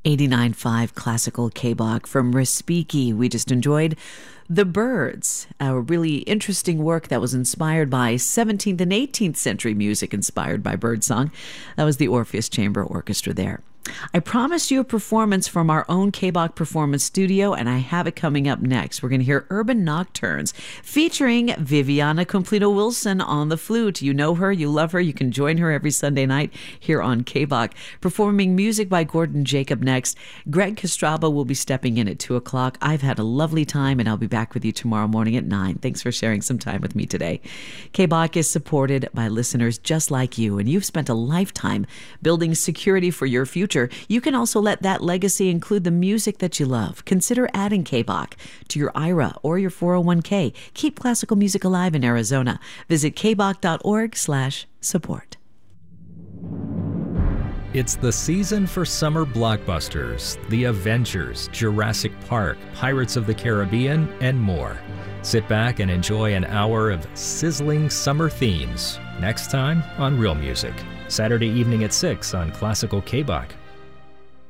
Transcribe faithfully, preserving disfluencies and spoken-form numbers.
eighty-nine point five Classical K-Bach from Respiki. We just enjoyed The Birds, a really interesting work that was inspired by seventeenth and eighteenth century music inspired by birdsong. That was the Orpheus Chamber Orchestra there. I promised you a performance from our own K-Bach Performance Studio, and I have it coming up next. We're going to hear Urban Nocturnes featuring Viviana Cumplido Wilson on the flute. You know her, you love her, you can join her every Sunday night here on K-Bach. Performing music by Gordon Jacob next. Greg Kostraba will be stepping in at two o'clock. I've had a lovely time, and I'll be back with you tomorrow morning at nine. Thanks for sharing some time with me today. K-Bach is supported by listeners just like you, and you've spent a lifetime building security for your future. You can also let that legacy include the music that you love. Consider adding K-Bach to your I R A or your four oh one k. Keep classical music alive in Arizona. Visit kbach.org slash support. It's the season for summer blockbusters, The Avengers, Jurassic Park, Pirates of the Caribbean, and more. Sit back and enjoy an hour of sizzling summer themes next time on Real Music, Saturday evening at six on Classical K-Bach.